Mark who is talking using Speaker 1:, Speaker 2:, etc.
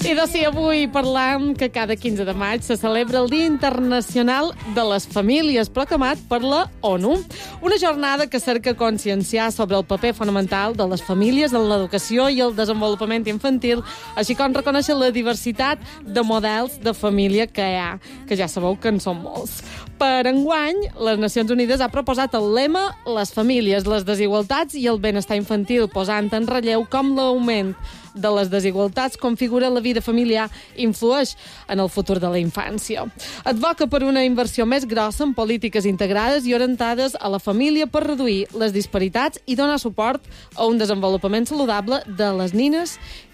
Speaker 1: I doncs sí, avui parlam que cada 15 de maig se celebra el Dia Internacional de les Famílies, proclamat per la ONU. Una jornada que cerca conscienciar sobre el paper fonamental de les famílies en l'educació i el desenvolupament infantil, així com reconèixer la diversitat de models de família que hi ha, que ja sabeu que en són molts. Per enguany, les Nacions Unides ha proposat el lema «Les famílies, les desigualtats i el benestar infantil», posant en relleu com l'augment de les desigualtats configura la vida familiar i influeix en el futur de la infància. Advoca per una inversió més grossa en polítiques integrades i orientades a la família per reduir les disparitats i donar suport a un desenvolupament saludable de les nines